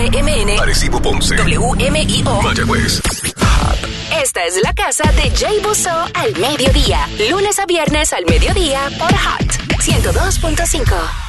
RMN, Arecibo, Ponce, WMIO, Mayagüez. Esta es la casa de Jay Busso al mediodía. Lunes a viernes al mediodía por Hot 102.5.